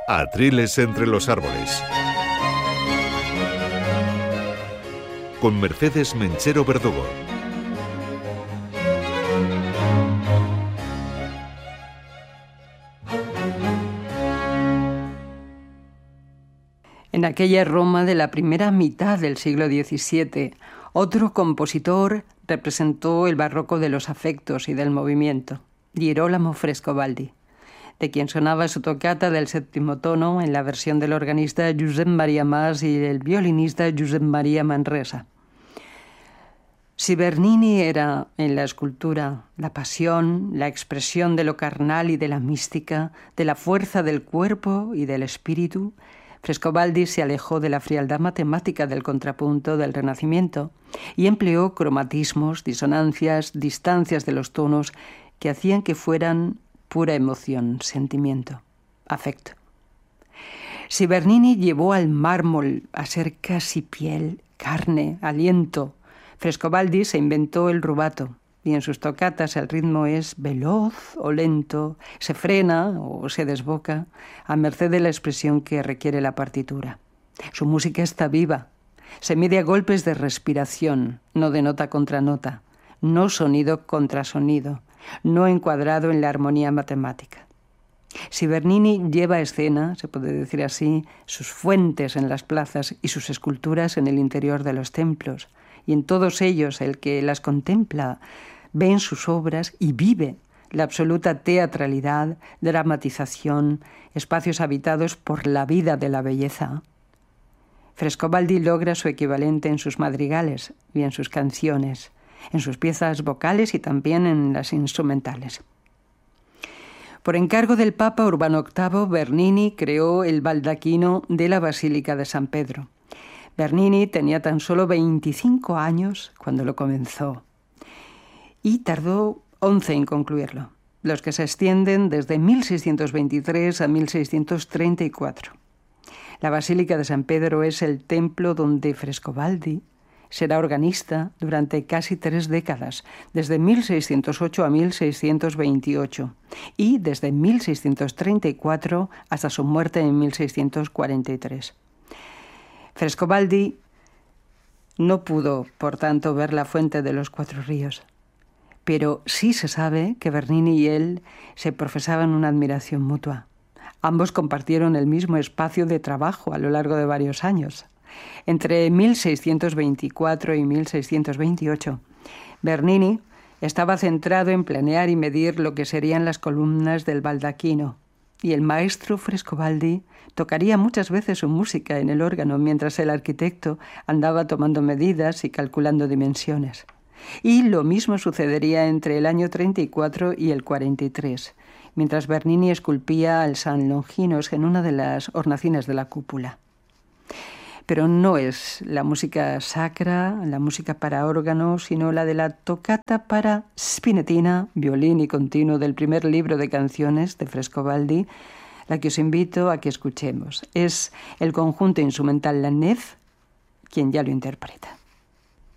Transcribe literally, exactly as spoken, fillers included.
Atriles entre los árboles. Con Mercedes Menchero Verdugo. En aquella Roma de la primera mitad del siglo diecisiete, otro compositor representó el barroco de los afectos y del movimiento, Girolamo Frescobaldi, de quien sonaba su toccata del séptimo tono en la versión del organista Josep Maria Mas y el violinista Josep Maria Manresa. Si Bernini era en la escultura la pasión, la expresión de lo carnal y de la mística, de la fuerza del cuerpo y del espíritu, Frescobaldi se alejó de la frialdad matemática del contrapunto del Renacimiento y empleó cromatismos, disonancias, distancias de los tonos que hacían que fueran pura emoción, sentimiento, afecto. Si Bernini llevó al mármol a ser casi piel, carne, aliento, Frescobaldi se inventó el rubato, y en sus toccatas el ritmo es veloz o lento, se frena o se desboca, a merced de la expresión que requiere la partitura. Su música está viva, se mide a golpes de respiración, no de nota contra nota, no sonido contra sonido, no encuadrado en la armonía matemática. Si Bernini lleva a escena, se puede decir así, sus fuentes en las plazas y sus esculturas en el interior de los templos, y en todos ellos el que las contempla ve en sus obras y vive la absoluta teatralidad, dramatización, espacios habitados por la vida de la belleza. Frescobaldi logra su equivalente en sus madrigales y en sus canciones, en sus piezas vocales y también en las instrumentales. Por encargo del Papa Urbano octavo, Bernini creó el baldaquino de la Basílica de San Pedro. Bernini tenía tan solo veinticinco años cuando lo comenzó y tardó once en concluirlo, los que se extienden desde mil seiscientos veintitrés a mil seiscientos treinta y cuatro. La Basílica de San Pedro es el templo donde Frescobaldi será organista durante casi tres décadas, desde mil seiscientos ocho a mil seiscientos veintiocho y desde mil seiscientos treinta y cuatro hasta su muerte en mil seiscientos cuarenta y tres. Frescobaldi no pudo, por tanto, ver la fuente de los cuatro ríos, pero sí se sabe que Bernini y él se profesaban una admiración mutua. Ambos compartieron el mismo espacio de trabajo a lo largo de varios años. Entre mil seiscientos veinticuatro y mil seiscientos veintiocho, Bernini estaba centrado en planear y medir lo que serían las columnas del baldaquino, y el maestro Frescobaldi tocaría muchas veces su música en el órgano mientras el arquitecto andaba tomando medidas y calculando dimensiones. Y lo mismo sucedería entre el año treinta y cuatro y el cuarenta y tres, mientras Bernini esculpía al San Longinos en una de las hornacinas de la cúpula. Pero no es la música sacra, la música para órgano, sino la de la toccata para spinettina, violín y continuo del primer libro de canciones de Frescobaldi, la que os invito a que escuchemos. Es el conjunto instrumental La Nef quien ya lo interpreta.